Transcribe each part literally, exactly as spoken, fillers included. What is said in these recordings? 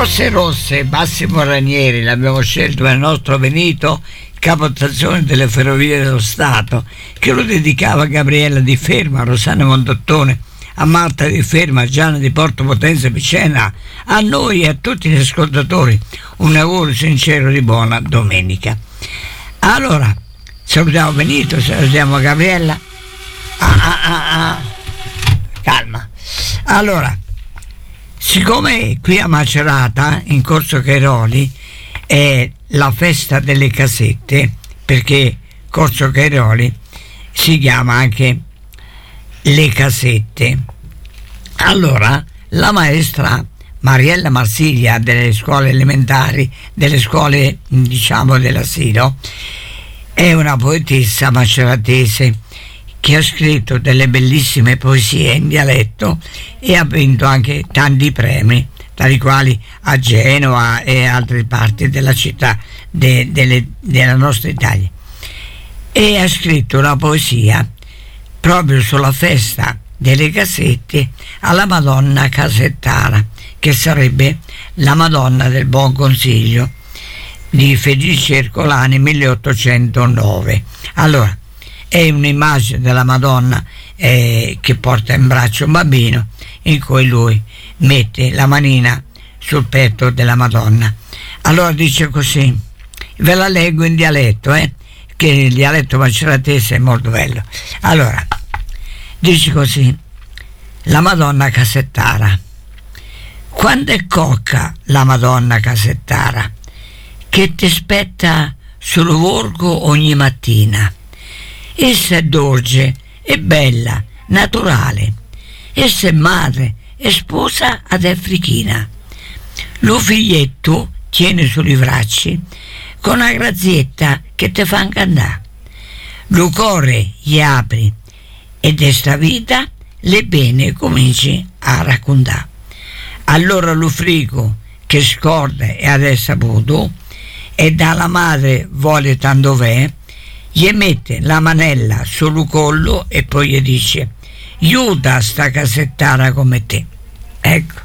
Rosse Rosse, Massimo Ranieri, l'abbiamo scelto per il nostro Benito, capostazione delle Ferrovie dello Stato, che lo dedicava a Gabriella di Ferma, a Rosanna Mondottone, a Marta di Ferma, a Gianna di Porto Potenza Picena, a noi e a tutti gli ascoltatori un augurio sincero di buona domenica. Allora, salutiamo Benito, salutiamo Gabriella. Ah, ah, ah, ah. Calma. Allora, siccome qui a Macerata, in Corso Cairoli, è la festa delle casette, perché Corso Cairoli si chiama anche Le Casette, allora la maestra Mariella Marsiglia delle scuole elementari, delle scuole diciamo dell'asilo, è una poetessa maceratese che ha scritto delle bellissime poesie in dialetto e ha vinto anche tanti premi, tra i quali a Genova e altre parti della città de, delle, della nostra Italia, e ha scritto una poesia proprio sulla festa delle casette alla Madonna Casettara, che sarebbe la Madonna del Buon Consiglio di Felice Ercolani milleottocentonove. Allora, è un'immagine della Madonna eh, che porta in braccio un bambino, in cui lui mette la manina sul petto della Madonna. Allora dice così, ve la leggo in dialetto, eh, che il dialetto maceratese è molto bello. Allora, dice così: la Madonna Casettara. Quando è cocca la Madonna Casettara, che ti aspetta sul borgo ogni mattina. Essa è dolce, è bella, naturale. Essa è madre e sposa ad Africhina. Lo figlietto tiene sui bracci con una grazietta che te fa incantare. Lo cuore gli apri e di sta vita le pene cominci a raccontare. Allora lo frigo che scorda e adesso saputo e dalla madre vuole tanto v'è, gli mette la manella sul collo e poi gli dice: aiuta sta casettara come te. Ecco,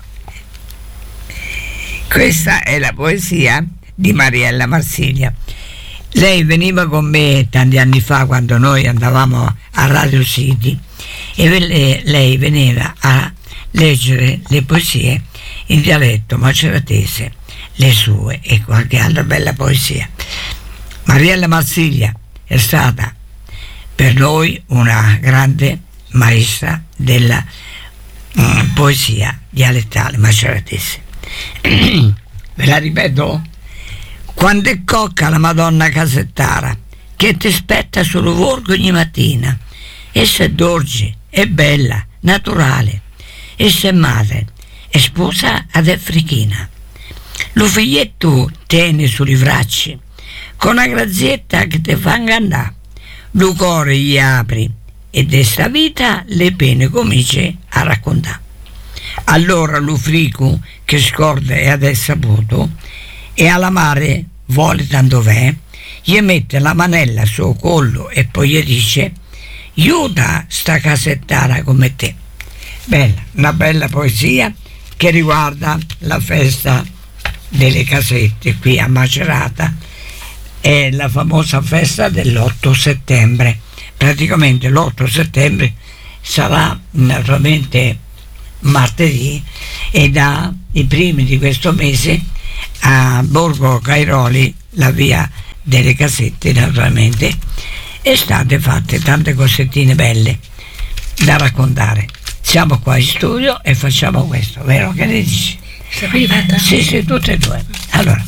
questa è la poesia di Mariella Marsiglia. Lei veniva con me tanti anni fa quando noi andavamo a Radio City e lei veniva a leggere le poesie in dialetto maceratese, le sue e qualche altra bella poesia. Mariella Marsiglia è stata per noi una grande maestra della um, poesia dialettale maceratese. Ve la ripeto? Quando è cocca la Madonna Casettara, che ti aspetta sul borgo ogni mattina. Essa è dolce, è bella, naturale. Essa è madre, è sposa ad Africhina. Lo figlietto tiene sui bracci con una grazietta che ti fa ingannare. Lo cuore gli apri e di sta vita le pene cominci a raccontare. Allora lo frigo che scorda e adesso saputo e alla mare vuole tanto v'è, gli mette la manella sul collo e poi gli dice: aiuta sta casettara come te. Bella, una bella poesia che riguarda la festa delle casette qui a Macerata, è la famosa festa dell'otto settembre. Praticamente l'otto settembre sarà naturalmente martedì e dai primi di questo mese a Borgo Cairoli, la via delle casette, naturalmente è state fatte tante cosettine belle da raccontare. Siamo qua in studio e facciamo questo, vero? Che ne dici? Sei arrivata? Sì, sì, tutte e due. Allora,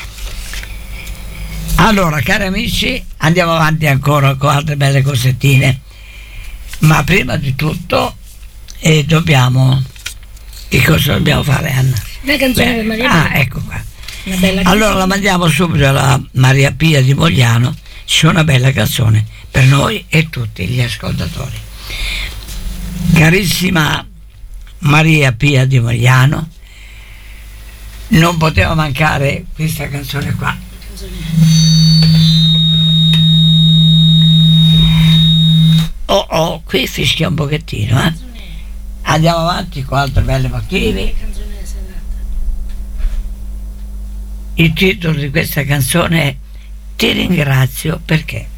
allora cari amici, andiamo avanti ancora con altre belle cosettine, ma prima di tutto eh, dobbiamo, che cosa dobbiamo fare, Anna? La canzone di Maria Ah, Pia. ecco qua. Una bella Allora canzone. la mandiamo subito alla Maria Pia di Mogliano, c'è una bella canzone per noi e tutti gli ascoltatori. Carissima Maria Pia di Mogliano, non poteva mancare questa canzone qua. Oh oh, qui fischia un pochettino, eh? Andiamo avanti con altre belle motivi. Il titolo di questa canzone è Ti ringrazio perché.